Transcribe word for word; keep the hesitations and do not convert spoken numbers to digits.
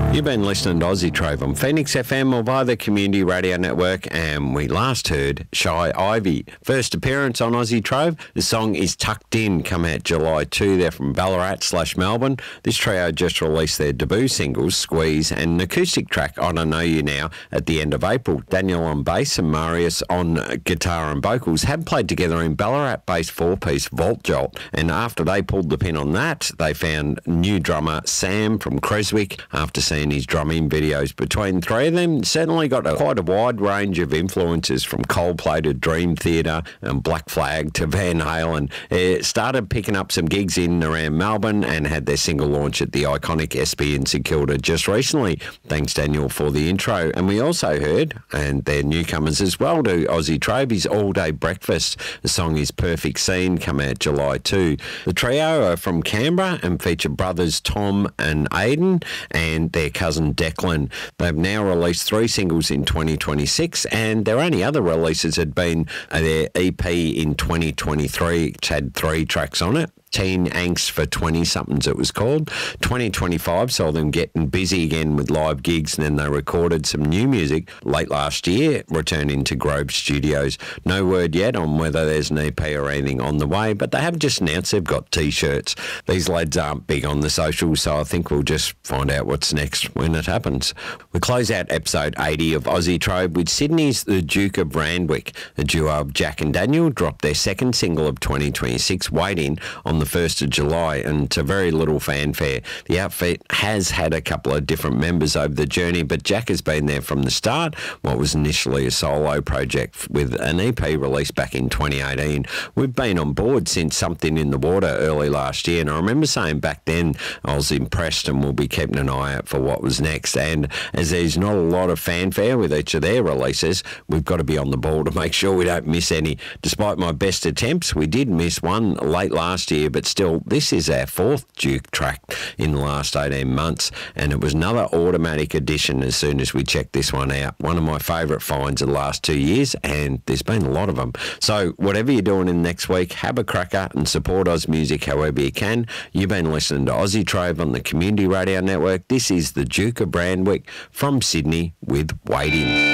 You've been listening to Aussie Trove on Phoenix F M or via the Community Radio Network, and we last heard Shy Ivy. First appearance on Aussie Trove. The song is Tucked In, come out July second. They're from Ballarat slash Melbourne. This trio just released their debut singles, Squeeze, and an acoustic track, I Don't Know You Now, at the end of April. Daniel on bass and Marius on guitar and vocals had played together in Ballarat-based four-piece Vault Jolt, and after they pulled the pin on that, they found new drummer Sam from Creswick after seeing his drumming videos. Between three of them, certainly got a, quite a wide range of influences, from Coldplay to Dream Theater and Black Flag to Van Halen. It started picking up some gigs in and around Melbourne and had their single launch at the iconic S B in St Kilda just recently. Thanks, Daniel, for the intro. And we also heard, and they're newcomers as well to Aussie Trove, his All Day Breakfast. The song is Perfect Scene, come out July second. The trio are from Canberra and feature brothers Tom and Aidan and their cousin Declan. They've now released three singles in twenty twenty-six, and their only other releases had been their E P in twenty twenty-three, which had three tracks on it. Teen Angst for twenty-somethings it was called. twenty twenty-five saw them getting busy again with live gigs, and then they recorded some new music late last year, returning to Grove Studios. No word yet on whether there's an E P or anything on the way, but they have just announced they've got T-shirts. These lads aren't big on the socials, so I think we'll just find out what's next when it happens. We close out episode eighty of Aussie Trove with Sydney's The Duke of Randwick. The duo of Jack and Daniel dropped their second single of twenty twenty-six, Waiting, on the first of July, and to very little fanfare. The outfit has had a couple of different members over the journey, but Jack has been there from the start, what was initially a solo project with an E P released back in twenty eighteen. We've been on board since Something in the Water early last year, and I remember saying back then I was impressed and we'll be keeping an eye out for what was next. And as there's not a lot of fanfare with each of their releases, we've got to be on the ball to make sure we don't miss any. Despite my best attempts, we did miss one late last year, but still, this is our fourth Duke track in the last eighteen months, and it was another automatic addition as soon as we checked this one out. One of my favourite finds of the last two years, and there's been a lot of them. So whatever you're doing in next week, have a cracker and support Oz music however you can. You've been listening to Aussie Trove on the Community Radio Network. This is the Duke of Randwick from Sydney with Waiting.